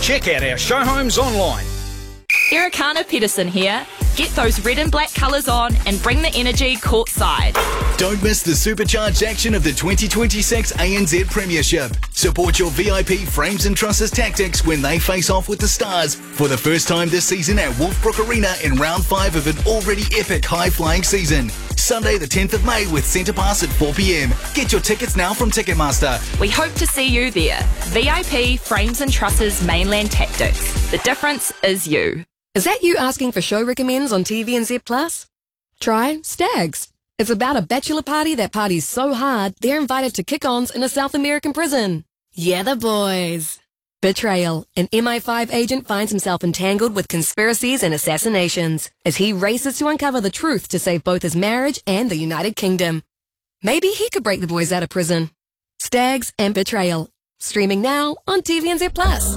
Check out our show homes online. Ericana Pedersen here. Get those red and black colours on and bring the energy courtside. Don't miss the supercharged action of the 2026 ANZ Premiership. Support your VIP Frames and Trusses Tactics when they face off with the Stars for the first time this season at Wolfbrook Arena in round 5 of an already epic high-flying season. Sunday the 10th of May with Centre Pass at 4pm. Get your tickets now from Ticketmaster. We hope to see you there. VIP Frames and Trusses Mainland Tactics. The difference is you. Is that you asking for show recommends on TVNZ Plus? Try Stags. It's about a bachelor party that parties so hard they're invited to kick-ons in a South American prison. Yeah, the boys. Betrayal. An MI5 agent finds himself entangled with conspiracies and assassinations as he races to uncover the truth to save both his marriage and the United Kingdom. Maybe he could break the boys out of prison. Stags and Betrayal. Streaming now on TVNZ Plus.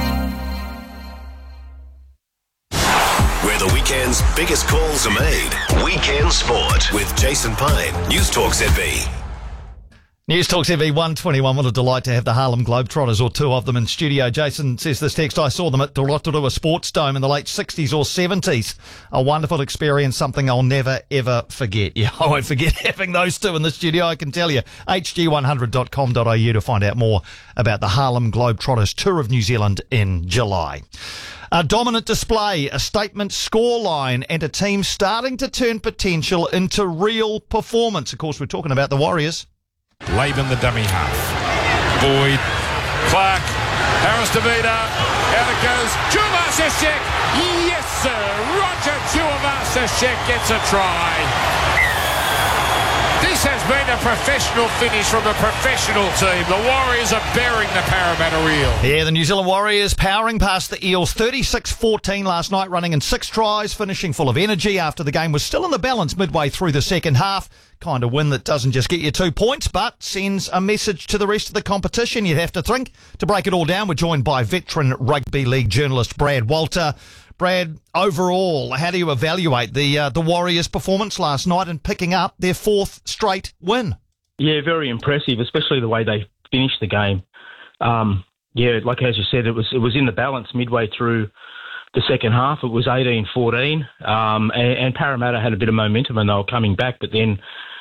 Where the weekend's biggest calls are made. Weekend Sport with Jason Pine. News Talk ZB. News Talk ZB 121. What a delight to have the Harlem Globetrotters, or two of them, in studio. Jason says this text, I saw them at the Rotorua Sports Dome in the late 60s or 70s. A wonderful experience, something I'll never, ever forget. Yeah, I won't forget having those two in the studio, I can tell you. hg100.com.au to find out more about the Harlem Globetrotters tour of New Zealand in July. A dominant display, a statement scoreline, and a team starting to turn potential into real performance. Of course, we're talking about the Warriors. Laban, the dummy half. Boyd, Clark, Harris Davida, out it goes. Tuivasa-Sheck, yes sir, Roger Tuivasa-Sheck gets a try. This has been a professional finish from a professional team. The Warriors are bearing the Parramatta Eel. Yeah, the New Zealand Warriors powering past the Eels 36-14 last night, running in 6 tries, finishing full of energy after the game was still in the balance midway through the second half. Kind of win that doesn't just get you 2 points, but sends a message to the rest of the competition, you'd have to think. To break it all down, we're joined by veteran rugby league journalist Brad Walter. Brad, overall, how do you evaluate the Warriors' performance last night and picking up their 4th straight win? Yeah, very impressive, especially the way they finished the game. Yeah, like as you said, it was in the balance midway through the second half. It was 18-14, and Parramatta had a bit of momentum and they were coming back, but then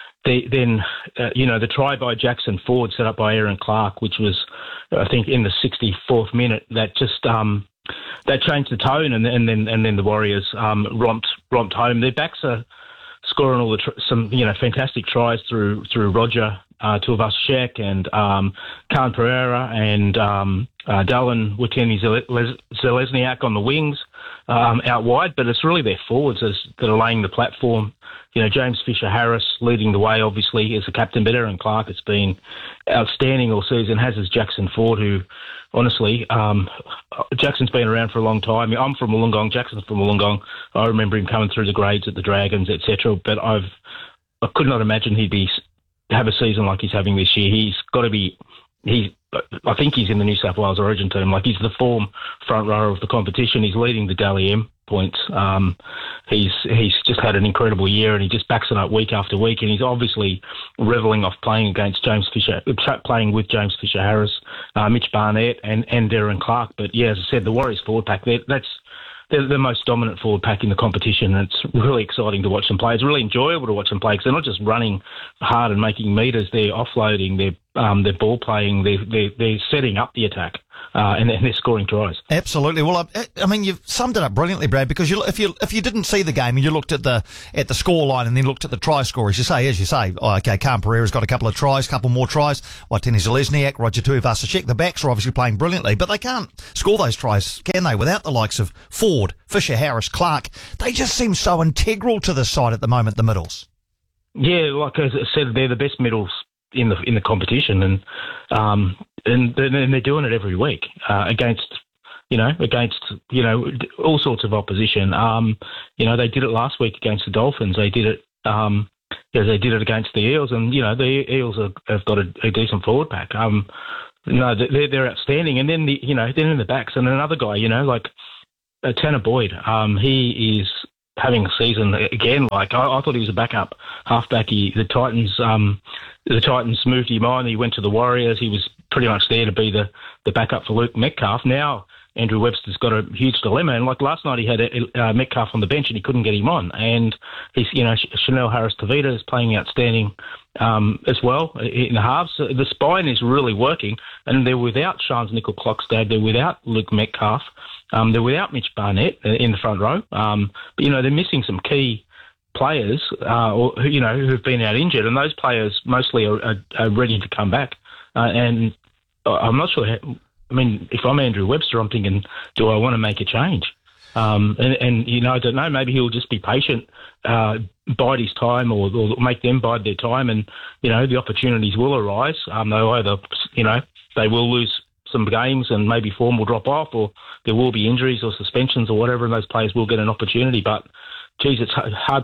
the try by Jackson Ford set up by Aaron Clark, which was, I think, in the 64th minute, that just that changed the tone, and then the Warriors romped home. Their backs are scoring all some fantastic tries through Roger Tuivasa-Sheck and Khan Pereira and Dallin Watene-Zelezniak on the wings out wide, but it's really their forwards that are laying the platform. James Fisher-Harris leading the way, obviously, as a captain, but Aaron Clark has been outstanding all season, as is Jackson Ford, who, honestly, Jackson's been around for a long time. I'm from Wollongong, Jackson's from Wollongong. I remember him coming through the grades at the Dragons, etc., but I could not imagine he'd have a season like he's having this year. He's got to be... I think he's in the New South Wales Origin team. Like, he's the form front rower of the competition. He's leading the Dally M points. He's just had an incredible year, and he just backs it up week after week. And he's obviously revelling off playing with James Fisher-Harris, Mitch Barnett, and Darren Clark. But yeah, as I said, the Warriors forward pack, they're the most dominant forward pack in the competition, and it's really exciting to watch them play. It's really enjoyable to watch them play because they're not just running hard and making metres. They're offloading, they're ball playing, they're setting up the attack, and they're scoring tries. Absolutely. Well, I mean, you've summed it up brilliantly, Brad. Because if you didn't see the game and you looked at the score line and then looked at the try score, as you say, Khan Pereira's got a couple more tries. Watene-Zelezniak, Roger Tuivasa-Sheck, the backs are obviously playing brilliantly, but they can't score those tries, can they? Without the likes of Ford, Fisher-Harris, Clark, they just seem so integral to the side at the moment, the middles. Yeah, like as I said, they're the best middles in the competition, and they're doing it every week against all sorts of opposition. They did it last week against the Dolphins. They did it. They did it against the Eels, and the Eels have got a decent forward pack. They're outstanding, and then then in the backs, and another guy, like Tanner Boyd. He is having a season again. Like I thought he was a backup halfback. The Titans moved him on. He went to the Warriors. He was pretty much there to be the backup for Luke Metcalf. Now Andrew Webster's got a huge dilemma. And like last night, he had Metcalf on the bench and he couldn't get him on. And he's, Chanel Harris-Tavita is playing outstanding as well in the halves. So the spine is really working, and they're without Shans Nickel-Klokstad, they're without Luke Metcalf, they're without Mitch Barnett in the front row. But they're missing some key players, who've been out injured, and those players mostly are ready to come back. And I'm not sure. If I'm Andrew Webster, I'm thinking, do I want to make a change? I don't know. Maybe he'll just be patient, bide his time, or make them bide their time, and the opportunities will arise. They'll either, they will lose some games and maybe form will drop off, or there will be injuries or suspensions or whatever, and those players will get an opportunity. But geez, it's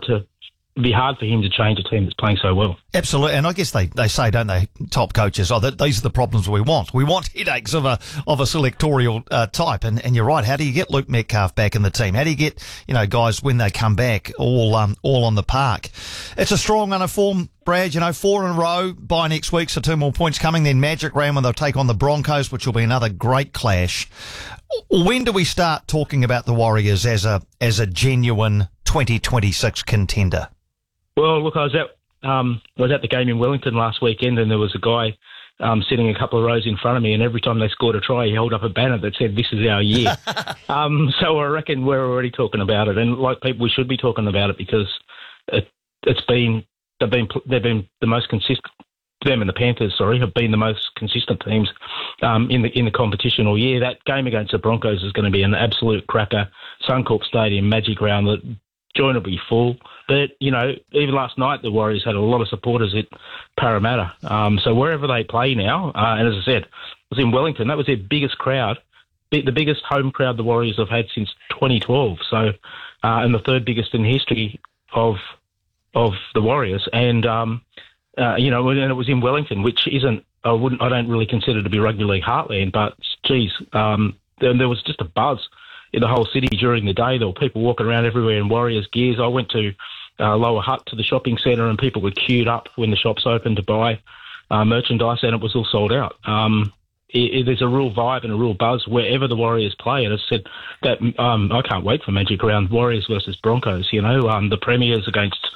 be hard for him to change a team that's playing so well. Absolutely, and I guess they say, don't they, top coaches, these are the problems we want. We want headaches of a selectorial type, and you're right. How do you get Luke Metcalf back in the team? How do you get guys when they come back all on the park? It's a strong run of form, Brad. 4 in a row by next week, so 2 more points coming. Then Magic Round when they'll take on the Broncos, which will be another great clash. When do we start talking about the Warriors as a genuine 2026 contender? Well, look, I was at the game in Wellington last weekend, and there was a guy sitting a couple of rows in front of me, and every time they scored a try, he held up a banner that said, "This is our year." So I reckon we're already talking about it, and we should be talking about it, because they've been the most consistent. Them and the Panthers, have been the most consistent teams in the competition all year. That game against the Broncos is going to be an absolute cracker. Suncorp Stadium, Magic Round, the joint will be full. But, even last night, the Warriors had a lot of supporters at Parramatta. So wherever they play now, and as I said, it was in Wellington, that was their biggest crowd, the biggest home crowd the Warriors have had since 2012. So, and the third biggest in the history of the Warriors. And, and it was in Wellington, which isn't, I don't really consider to be rugby league heartland, but geez, there was just a buzz in the whole city during the day. There were people walking around everywhere in Warriors gears. I went to Lower Hutt to the shopping centre, and people were queued up when the shops opened to buy merchandise, and it was all sold out. There's a real vibe and a real buzz wherever the Warriors play. And as I said, that I can't wait for Magic Round, Warriors versus Broncos. The Premiers against,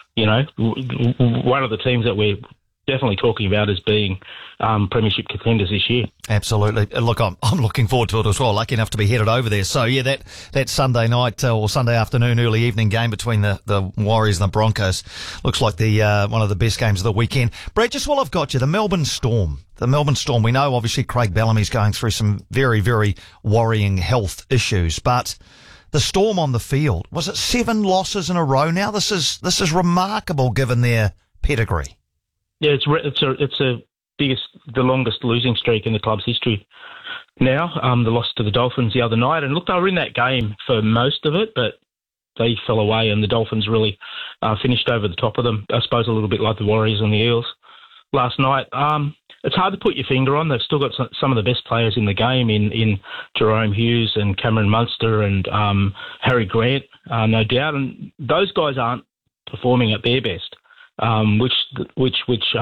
one of the teams that we're definitely talking about as being premiership contenders this year. Absolutely. Look, I'm looking forward to it as well. Lucky enough to be headed over there. So yeah, that Sunday night or Sunday afternoon, early evening game between the Warriors and the Broncos looks like the one of the best games of the weekend. Brett, just while I've got you, the Melbourne Storm. We know obviously Craig Bellamy's going through some very, very worrying health issues, but the Storm on the field, was it 7 losses in a row now? This is remarkable given their pedigree. Yeah, it's the longest losing streak in the club's history now. The loss to the Dolphins the other night, and look, they were in that game for most of it, but they fell away, and the Dolphins really finished over the top of them. I suppose a little bit like the Warriors and the Eels last night. It's hard to put your finger on. They've still got some of the best players in the game in Jerome Hughes and Cameron Munster and Harry Grant, no doubt, and those guys aren't performing at their best. Which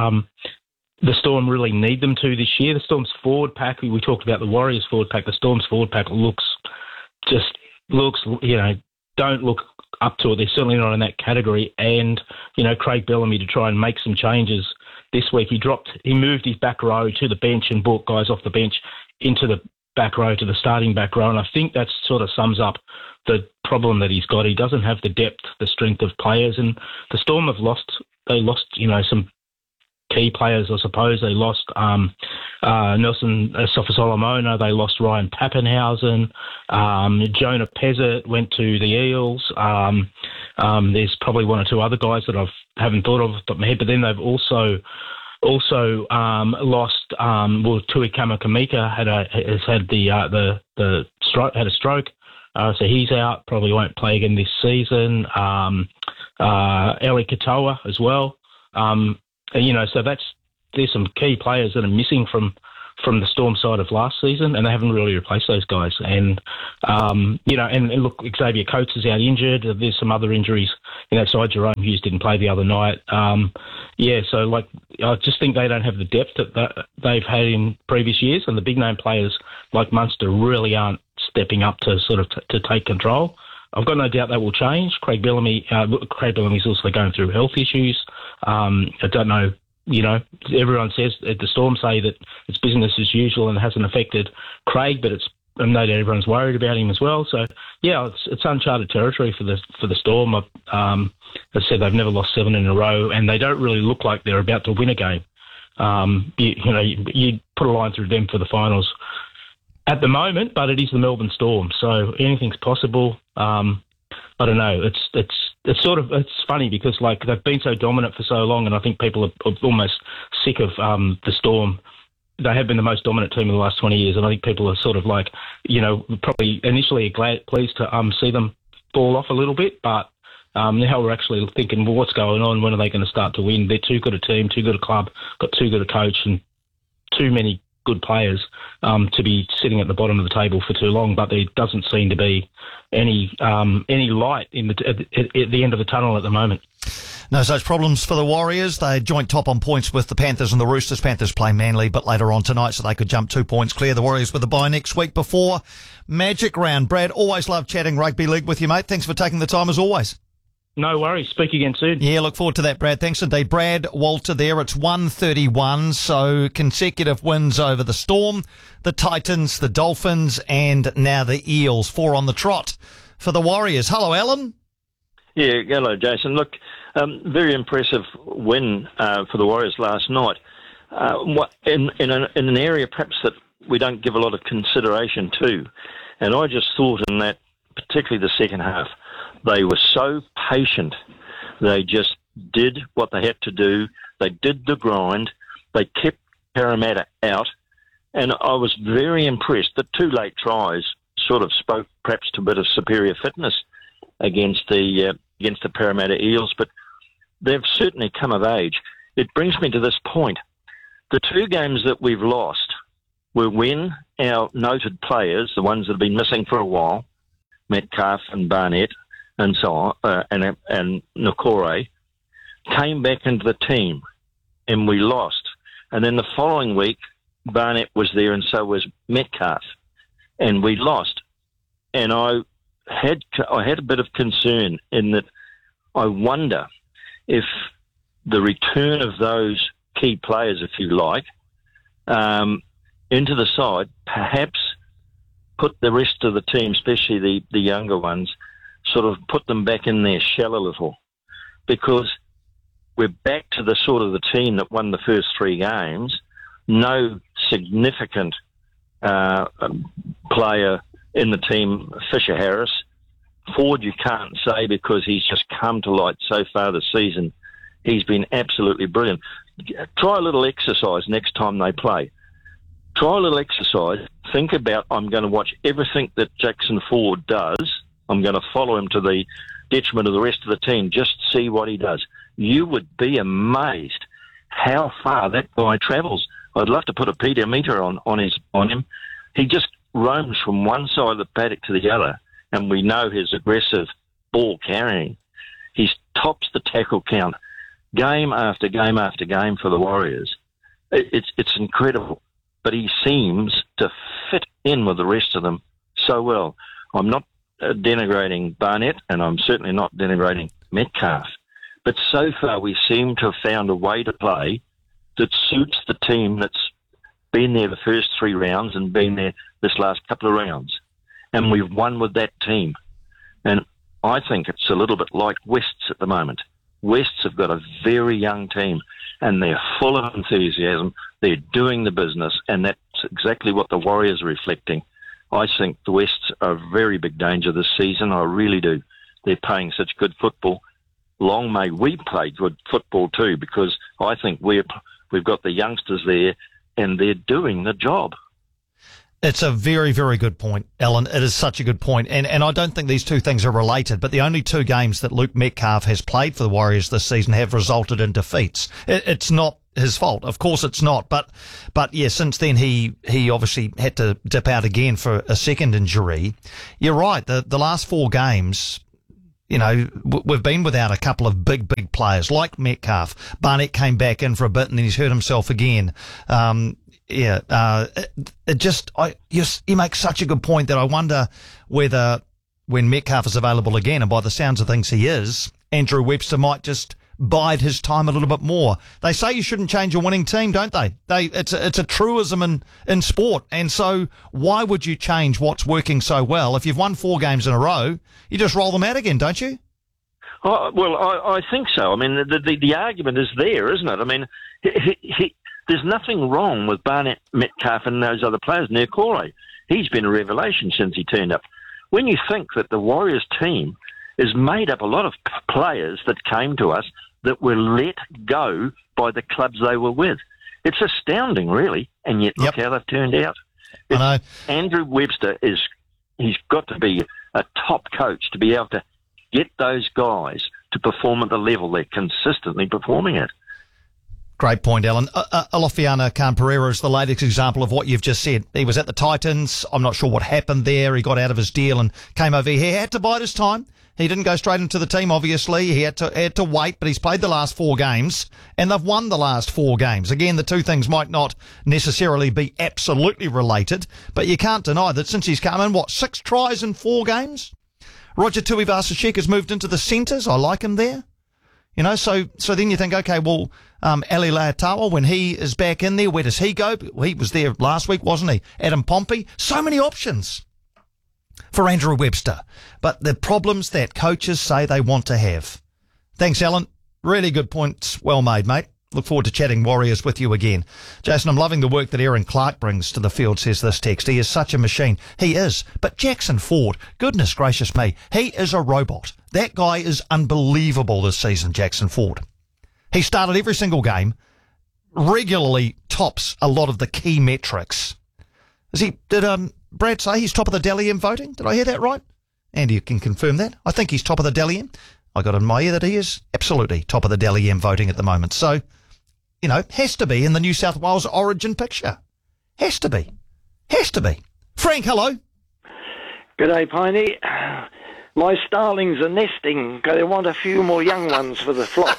the Storm really need them to this year. The Storm's forward pack, we talked about the Warriors forward pack, the Storm's forward pack looks, don't look up to it. They're certainly not in that category. And, Craig Bellamy, to try and make some changes this week, he moved his back row to the bench and brought guys off the bench into the back row, to the starting back row. And I think that sort of sums up the problem that he's got. He doesn't have the depth, the strength of players. And the Storm lost, some key players, I suppose. They lost Nelson Sofa-Solomona. They lost Ryan Pappenhausen. Jonah Pezzett went to the Eels. There's probably 1 or 2 other guys that I haven't thought of off the top of my head. But then they've also lost. Tui Kamikamica had a stroke. So he's out. Probably won't play again this season. Eli Katoa as well. So there's some key players that are missing from the Storm side of last season, and they haven't really replaced those guys. And, and look, Xavier Coates is out injured. There's some other injuries, side. Jerome Hughes didn't play the other night. So I just think they don't have the depth that they've had in previous years, and the big name players like Munster really aren't stepping up to sort of to take control. I've got no doubt that will change. Craig Bellamy's also going through health issues. I don't know. Everyone says the Storm say that it's business as usual and it hasn't affected Craig, but I know that everyone's worried about him as well. So yeah, it's uncharted territory for the Storm. As I said, they've never lost 7 in a row, and they don't really look like they're about to win a game. You put a line through them for the finals at the moment, but it is the Melbourne Storm, so anything's possible. I don't know. It's funny because they've been so dominant for so long, and I think people are almost sick of the Storm. They have been the most dominant team in the last 20 years, and I think people are sort of probably initially pleased to see them fall off a little bit, but now we're actually thinking, well, what's going on? When are they going to start to win? They're too good a team, too good a club, got too good a coach, and too many good players to be sitting at the bottom of the table for too long. But there doesn't seem to be any light at the end of the tunnel at the moment. No such problems for the Warriors. They joint top on points with the Panthers and the Roosters. Panthers play Manly, but later on tonight, so they could jump 2 points clear. The Warriors with a bye next week before Magic Round. Brad, always love chatting rugby league with you, mate. Thanks for taking the time as always. No worries. Speak again soon. Yeah, look forward to that, Brad. Thanks indeed. Brad Walter there. It's 131, so consecutive wins over the Storm, the Titans, the Dolphins, and now the Eels. 4 on the trot for the Warriors. Hello, Alan. Yeah, hello, Jason. Look, very impressive win for the Warriors last night. In an area perhaps that we don't give a lot of consideration to. And I just thought in that, particularly the second half, they were so patient. They just did what they had to do. They did the grind. They kept Parramatta out. And I was very impressed. The 2 late tries sort of spoke perhaps to a bit of superior fitness against the Parramatta Eels, but they've certainly come of age. It brings me to this point. The 2 games that we've lost were when our noted players, the ones that have been missing for a while, Metcalf and Barnett, and so on, and Nakore, came back into the team, and we lost. And then the following week, Barnett was there, and so was Metcalf, and we lost. And I had a bit of concern in that I wonder if the return of those key players, if you like, into the side, perhaps put the rest of the team, especially the younger ones, sort of put them back in their shell a little, because we're back to the sort of the team that won the first 3 games. No significant player in the team, Fisher Harris. Ford, you can't say, because he's just come to light so far this season. He's been absolutely brilliant. Try a little exercise next time they play. Try a little exercise. Think about, I'm going to watch everything that Jackson Ford does. I'm going to follow him to the detriment of the rest of the team. Just see what he does. You would be amazed how far that guy travels. I'd love to put a pedometer on him. He just roams from one side of the paddock to the other, and we know his aggressive ball carrying. He tops the tackle count game after game after game for the Warriors. It's incredible, but he seems to fit in with the rest of them so well. I'm not denigrating Barnett, and I'm certainly not denigrating Metcalf, but so far we seem to have found a way to play that suits the team that's been there the first 3 rounds and been there this last couple of rounds. And we've won with that team. And I think it's a little bit like Wests at the moment. Wests have got a very young team, and they're full of enthusiasm. They're doing the business, and that's exactly what the Warriors are reflecting. I think the Wests are a very big danger this season. I really do. They're playing such good football. Long may we play good football too, because I think we've got the youngsters there, and they're doing the job. It's a very, very good point, Alan. It is such a good point. And I don't think these 2 things are related, but the only 2 games that Luke Metcalf has played for the Warriors this season have resulted in defeats. It's not his fault. Of course it's not. But yeah, since then he obviously had to dip out again for a second injury. You're right. The last 4 games, you know, we've been without a couple of big players like Metcalf. Barnett came back in for a bit and then he's hurt himself again. you make such a good point that I wonder whether when Metcalf is available again, and by the sounds of things he is, Andrew Webster might just bide his time a little bit more. They say you shouldn't change a winning team, don't they? It's a truism in sport, and so why would you change what's working so well? If you've won 4 games in a row, you just roll them out again, don't you? Oh, well, I think so. I mean, the argument is there, isn't it? I mean, there's nothing wrong with Barnett, Metcalf and those other players. Niukore, he's been a revelation since he turned up. When you think that the Warriors team is made up a lot of players that came to us that were let go by the clubs they were with. It's astounding, really, and yet look how they've turned out. I know. Andrew Webster he's got to be a top coach to be able to get those guys to perform at the level they're consistently performing at. Great point, Alan. Alofiana Khan-Pereira is the latest example of what you've just said. He was at the Titans. I'm not sure what happened there. He got out of his deal and came over here. He had to bide his time. He didn't go straight into the team, obviously. He had to wait, but he's played the last 4 games, and they've won the last 4 games. Again, the two things might not necessarily be absolutely related, but you can't deny that since he's come in, 6 tries in 4 games? Roger Tuivasa-Sheck has moved into the centres. I like him there. You know, so then you think, okay, well, Ali Leatawa, when he is back in there, where does he go? He was there last week, wasn't he? Adam Pompey. So many options for Andrew Webster. But the problems that coaches say they want to have. Thanks, Alan. Really good points. Well made, mate. Look forward to chatting Warriors with you again. Jason, I'm loving the work that Aaron Clark brings to the field, says this text. He is such a machine. He is. But Jackson Ford, goodness gracious me, he is a robot. That guy is unbelievable this season, Jackson Ford. He started every single game, regularly tops a lot of the key metrics. Did Brad say he's top of the Dally M voting? Did I hear that right? Andy, you can confirm that. I think he's top of the Dally M. I got in my ear that he is absolutely top of the Dally M voting at the moment. So, you know, has to be in the New South Wales origin picture. Has to be. Has to be. Frank, hello. G'day, Piney. My starlings are nesting. They want a few more young ones for the flock.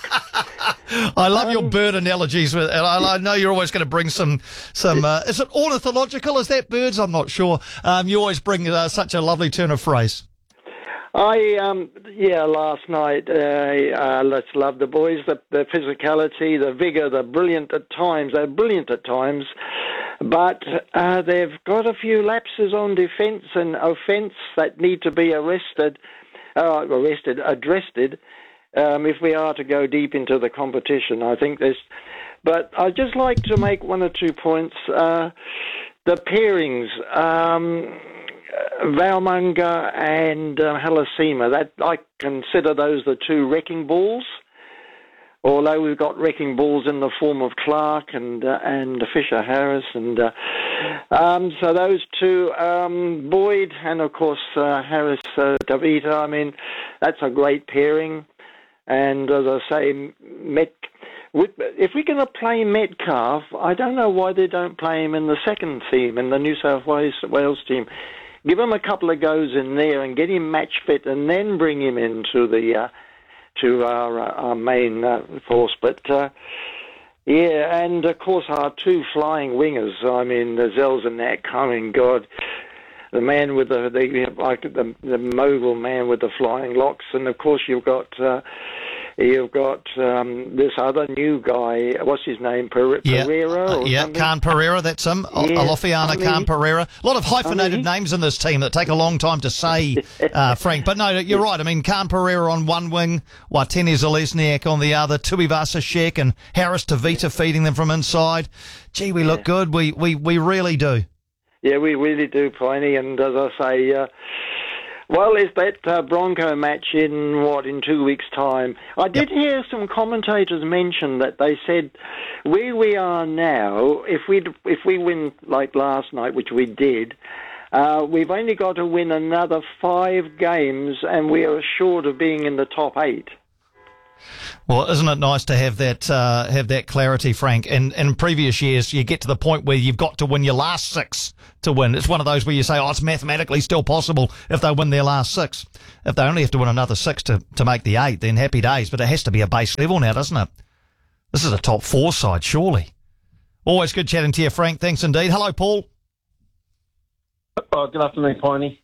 I love your bird analogies, and I know you're always going to bring some. Is it ornithological? Is that birds? I'm not sure. You always bring such a lovely turn of phrase. Last night, let's love the boys, the physicality, the vigour, they're brilliant at times, but they've got a few lapses on defence and offence that need to be addressed, if we are to go deep into the competition. I think but I'd just like to make 1 or 2 points. The pairings, Valmunga and Halasima, that I consider those the 2 wrecking balls. Although we've got wrecking balls in the form of Clark and Fisher Harris, and so those 2, Boyd and of course Harris Tavita. I mean, that's a great pairing. And as I say, if we're going to play Metcalf, I don't know why they don't play him in the second team, in the New South Wales team. Give him a couple of goes in there and get him match fit, and then bring him into the to our main force. But and of course our 2 flying wingers. I mean, the Zelznak. I mean, God, the man with the mogul man with the flying locks, and of course you've got this other new guy. What's his name? Pereira? Khan-Pereira, that's him. Alofiana Khan-Pereira. A lot of hyphenated names in this team that take a long time to say, Frank. But no, you're right. I mean, Khan-Pereira on one wing, Watene Zalesniak on the other, Tuivasa-Sheck and Harris Tavita feeding them from inside. Gee, we look good. We really do. Yeah, we really do, Piney. And as I say, well, is that Bronco match in 2 weeks' time? I did hear some commentators mention that they said where we are now, if we win like last night, which we did, we've only got to win another 5 games, and we are assured of being in the top 8. Well, isn't it nice to have that clarity, Frank? And in previous years, you get to the point where you've got to win your last 6 to win. It's one of those where you say, it's mathematically still possible if they win their last 6. If they only have to win another 6 to make the 8, then happy days. But it has to be a base level now, doesn't it? This is a top 4 side, surely. Always good chatting to you, Frank. Thanks indeed. Hello, Paul. Oh, good afternoon, Piney.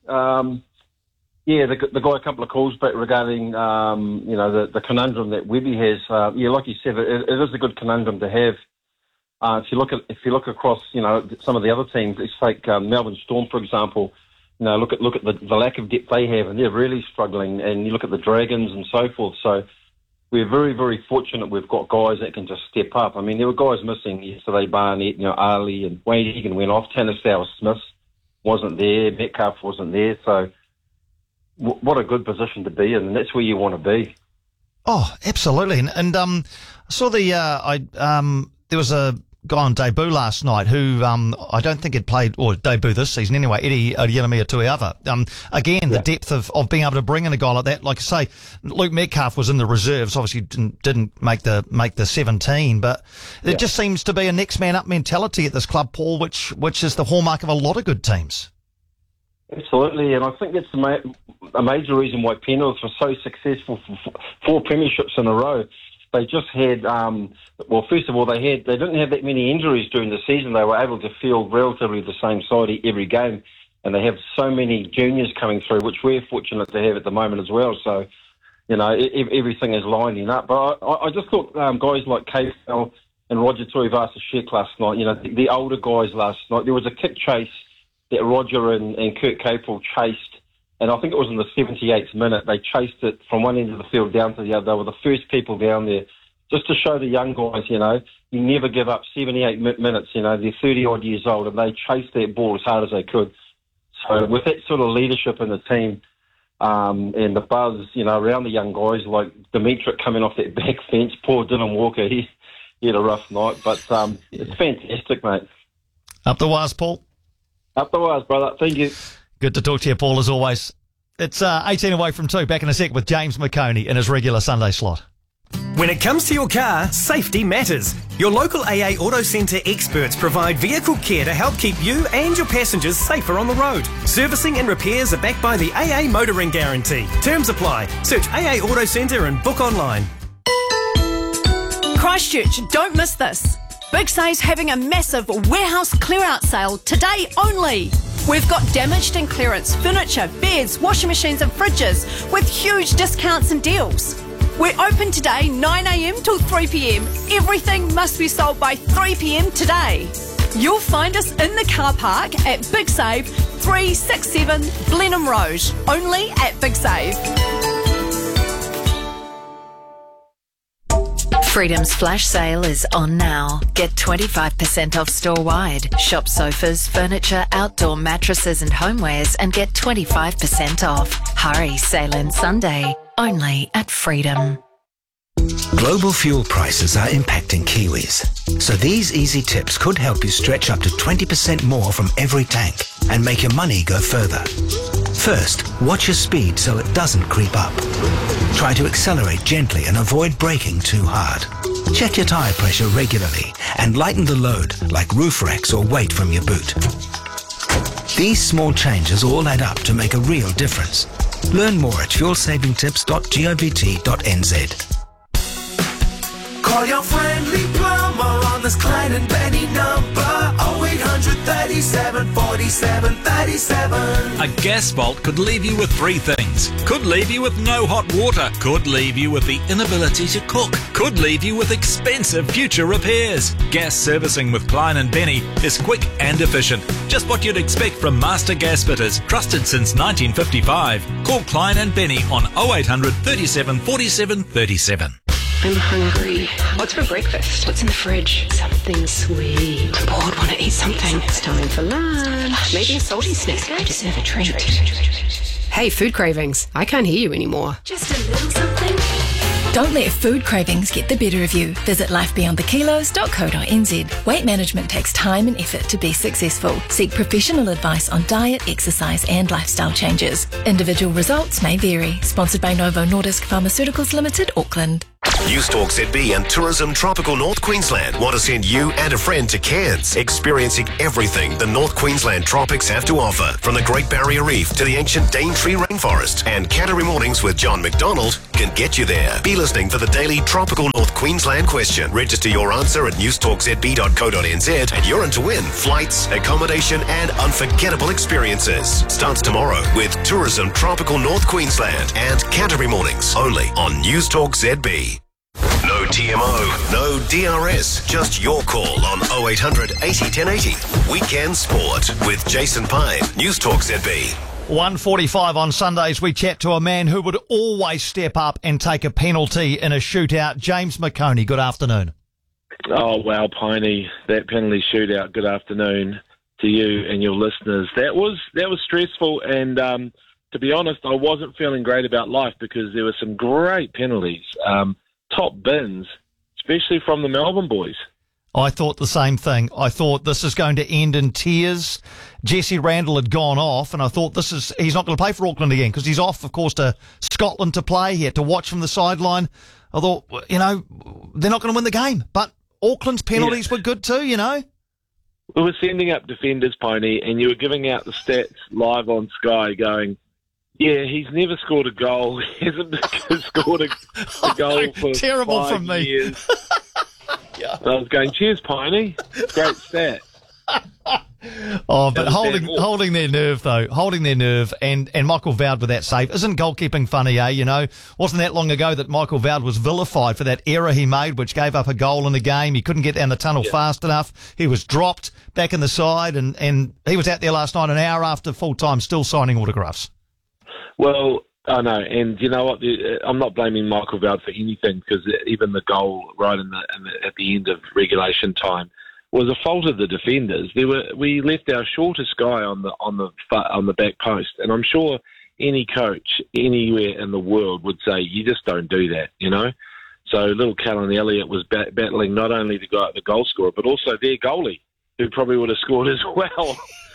The guy a couple of calls back regarding, the conundrum that Webby has. Like you said, it is a good conundrum to have. If you look across, some of the other teams, it's like Melbourne Storm, for example. Look at the lack of depth they have, and they're really struggling. And you look at the Dragons and so forth. So we're very, very fortunate we've got guys that can just step up. I mean, there were guys missing yesterday, Barnett, Ali and Wayne Egan went off. Tanner Smith wasn't there. Metcalf wasn't there. So what a good position to be in, and that's where you want to be. Oh, absolutely. And I saw there was a guy on debut last night who I don't think had played, or debut this season anyway, Eddie Oyelomi Tuiava. Again, the depth of being able to bring in a guy like that. Like I say, Luke Metcalf was in the reserves, obviously didn't make the 17, but there just seems to be a next man up mentality at this club, Paul, which is the hallmark of a lot of good teams. Absolutely, and I think that's a major reason why Penrith were so successful for 4 premierships in a row. They just had, first of all, they didn't have that many injuries during the season. They were able to field relatively the same side every game, and they have so many juniors coming through, which we're fortunate to have at the moment as well. So, everything is lining up. But I just thought guys like KFL and Roger Tuivasa-Sheck last night, the older guys last night, there was a kick chase that Roger and Kurt Capewell chased, and I think it was in the 78th minute. They chased it from one end of the field down to the other. They were the first people down there, just to show the young guys, you never give up. 78 minutes, they're 30-odd years old, and they chased that ball as hard as they could. So with that sort of leadership in the team and the buzz, around the young guys, like Dimitri coming off that back fence, poor Dylan Walker, he had a rough night. But it's fantastic, mate. Up the wires, Paul. Up the wires, brother. Thank you. Good to talk to you, Paul, as always. It's 18 away from 2. Back in a sec with James McConey in his regular Sunday slot. When it comes to your car, safety matters. Your local AA Auto Centre experts provide vehicle care to help keep you and your passengers safer on the road. Servicing and repairs are backed by the AA Motoring Guarantee. Terms apply. Search AA Auto Centre and book online. Christchurch, don't miss this. Big Save's having a massive warehouse clear-out sale today only. We've got damaged and clearance furniture, beds, washing machines and fridges with huge discounts and deals. We're open today 9am till 3pm. Everything must be sold by 3pm today. You'll find us in the car park at Big Save, 367 Blenheim Road. Only at Big Save. Freedom's flash sale is on now. Get 25% off store-wide. Shop sofas, furniture, outdoor mattresses and homewares and get 25% off. Hurry, sale ends Sunday. Only at Freedom. Global fuel prices are impacting Kiwis. So these easy tips could help you stretch up to 20% more from every tank and make your money go further. First, watch your speed so it doesn't creep up. Try to accelerate gently and avoid braking too hard. Check your tyre pressure regularly and lighten the load like roof racks or weight from your boot. These small changes all add up to make a real difference. Learn more at fuelsavingtips.govt.nz. Call your friendly plumber on this Klein and Benny number 0800 37 47 37. A gas fault could leave you with 3 things. Could leave you with no hot water. Could leave you with the inability to cook. Could leave you with expensive future repairs. Gas servicing with Klein and Benny is quick and efficient. Just what you'd expect from master gas fitters, trusted since 1955. Call Klein and Benny on 0800 37 47 37. I'm hungry. What's for breakfast? What's in the fridge? Something sweet. I'm bored, want to eat something. It's time for lunch. Maybe a salty snack. I deserve a treat. Hey, food cravings. I can't hear you anymore. Just a little something. Don't let food cravings get the better of you. Visit lifebeyondthekilos.co.nz. Weight management takes time and effort to be successful. Seek professional advice on diet, exercise and lifestyle changes. Individual results may vary. Sponsored by Novo Nordisk Pharmaceuticals Limited, Auckland. News Talk ZB and Tourism Tropical North Queensland want to send you and a friend to Cairns, experiencing everything the North Queensland tropics have to offer, from the Great Barrier Reef to the ancient Daintree Rainforest. And Canterbury Mornings with John McDonald can get you there. Be listening for the daily Tropical North Queensland question. Register your answer at newstalkzb.co.nz and you're in to win flights, accommodation and unforgettable experiences. Starts tomorrow with Tourism Tropical North Queensland and Canterbury Mornings, only on News Talk ZB. No TMO, no DRS, just your call on 0800 80 1080. Weekend Sport with Jason Pine, News Talk ZB. 1:45 on Sundays, we chat to a man who would always step up and take a penalty in a shootout. James McConey, good afternoon. Oh, wow, Piney, that penalty shootout, good afternoon to you and your listeners. That was stressful, and to be honest, I wasn't feeling great about life because there were some great penalties, top bins, especially from the Melbourne boys. I thought the same thing. I thought this is going to end in tears. Jesse Randall had gone off, and I thought he's not going to play for Auckland again because he's off, of course, to Scotland to play. He had to watch from the sideline. I thought, they're not going to win the game. But Auckland's penalties were good too, We were sending up defenders, Piney, and you were giving out the stats live on Sky going, yeah, he's never scored a goal. He hasn't scored a goal for terrible 5 from me. years. Yeah. I was going, cheers, Piney. Great stat. But holding their nerve, though. Holding their nerve, and Michael Vowd with that save. Isn't goalkeeping funny, Wasn't that long ago that Michael Vowd was vilified for that error he made, which gave up a goal in the game. He couldn't get down the tunnel fast enough. He was dropped back in the side, and he was out there last night an hour after full-time still signing autographs. Well, I know, and you know what? I'm not blaming Michael Vowd for anything because even the goal right at the end of regulation time was a fault of the defenders. We left our shortest guy on the back post, and I'm sure any coach anywhere in the world would say you just don't do that, So little Callan Elliott was battling not only the goal scorer but also their goalie, who probably would have scored as well.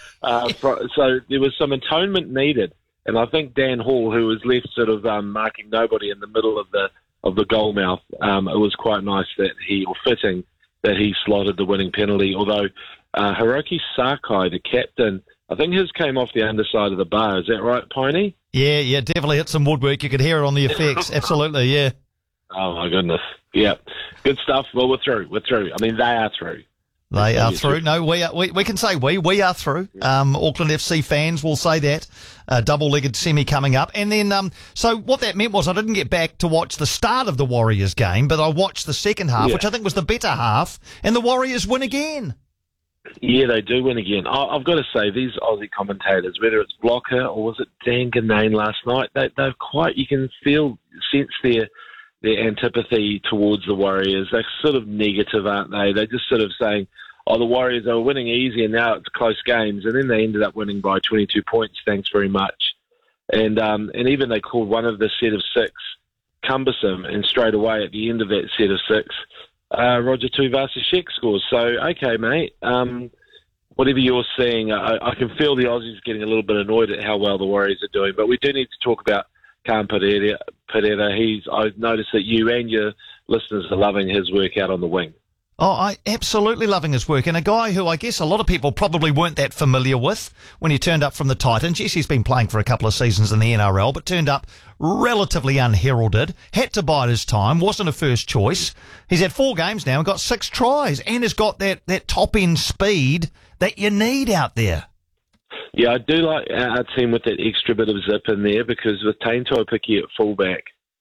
So there was some atonement needed. And I think Dan Hall, who was left sort of marking nobody in the middle of the goal mouth, it was quite nice fitting that he slotted the winning penalty. Although Hiroki Sakai, the captain, I think his came off the underside of the bar. Is that right, Piney? Yeah, definitely hit some woodwork. You could hear it on the effects. Absolutely, yeah. Oh my goodness, yeah, good stuff. Well, we're through. I mean, they are through. They are through. No, we can say we are through. Auckland FC fans will say that. Double-legged semi coming up. And then, so what that meant was I didn't get back to watch the start of the Warriors game, but I watched the second half, which I think was the better half, and the Warriors win again. Yeah, they do win again. I've got to say, these Aussie commentators, whether it's Blocker or was it Dan Ganane last night, they're quite, you can sense their antipathy towards the Warriors. They're sort of negative, aren't they? They're just sort of saying, the Warriors, they were winning easy and now it's close games. And then they ended up winning by 22 points, thanks very much. And even they called one of the set of six cumbersome, and straight away at the end of that set of six, Roger Tuivasa-Sheck scores. So, okay, mate, whatever you're seeing, I can feel the Aussies getting a little bit annoyed at how well the Warriors are doing. But we do need to talk about Cam Pereira. I've noticed that you and your listeners are loving his work out on the wing. Oh, I absolutely loving his work. And a guy who I guess a lot of people probably weren't that familiar with when he turned up from the Titans. Yes, he's been playing for a couple of seasons in the NRL, but turned up relatively unheralded, had to bide his time, wasn't a first choice. He's had 4 games now and got 6 tries and has got that top-end speed that you need out there. Yeah, I do like our team with that extra bit of zip in there because with Taine Tuaupiki at fullback,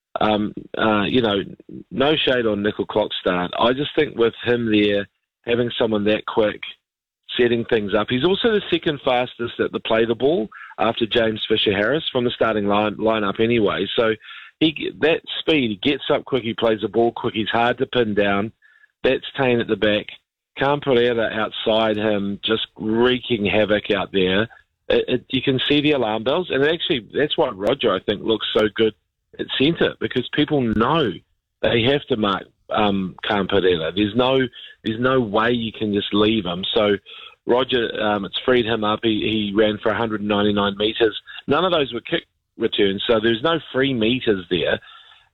no shade on Nickel Clockstart. I just think with him there, having someone that quick, setting things up. He's also the second fastest at the play the ball after James Fisher-Harris from the starting lineup anyway. So that speed, he gets up quick, he plays the ball quick, he's hard to pin down. That's Taine at the back. Cam Pereira outside him, just wreaking havoc out there. You can see the alarm bells, and actually that's why Roger, I think, looks so good at centre, because people know they have to mark Cam Pereira. There's no way you can just leave him. So Roger, it's freed him up. He ran for 199 metres. None of those were kick returns, so there's no free metres there.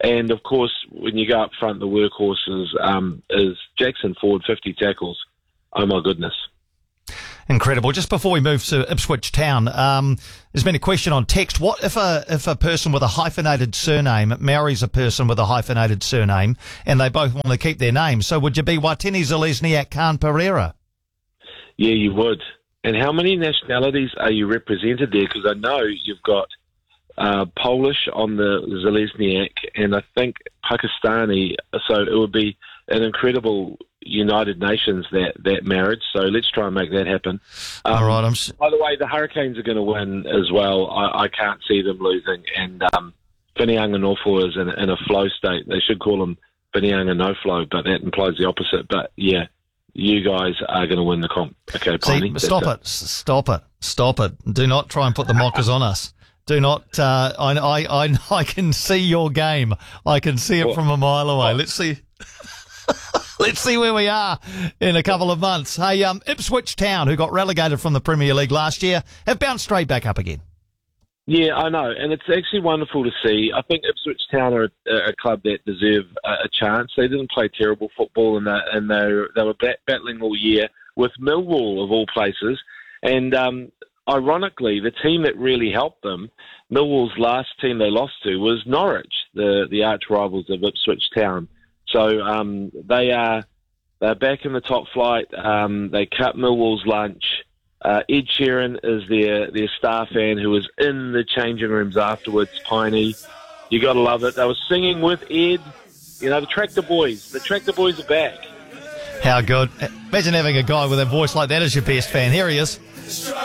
And of course, when you go up front, the workhorses is Jackson Ford, 50 tackles. Oh my goodness. Incredible. Just before we move to Ipswich Town, there's been a question on text. What if a person with a hyphenated surname marries a person with a hyphenated surname and they both want to keep their names? So would you be Watini Zalesniak Khan Pereira? Yeah, you would. And how many nationalities are you represented there? Because I know you've got Polish on the Zalesniak and I think Pakistani. So it would be an incredible United Nations, that marriage. So let's try and make that happen. All right. By the way, the Hurricanes are going to win as well. I can't see them losing. And Whinianga Norfolk is in a flow state. They should call them Whinianga No Flow, but that implies the opposite. But yeah, you guys are going to win the comp. Okay, Piney. Stop it. Do not try and put the mockers on us. Do not. I can see your game. I can see it from a mile away. Let's see. Let's see where we are in a couple of months. Hey, Ipswich Town, who got relegated from the Premier League last year, have bounced straight back up again. Yeah, I know, and it's actually wonderful to see. I think Ipswich Town are a club that deserve a chance. They didn't play terrible football, and they were battling all year with Millwall, of all places. And ironically, the team that really helped them, Millwall's last team they lost to, was Norwich, the arch rivals of Ipswich Town. So they're back in the top flight. They cut Millwall's lunch. Ed Sheeran is their star fan who was in the changing rooms afterwards. Piney, you got to love it. They were singing with Ed. You know, the Tractor Boys. The Tractor Boys are back. How good. Imagine having a guy with a voice like that as your best fan. Here he is.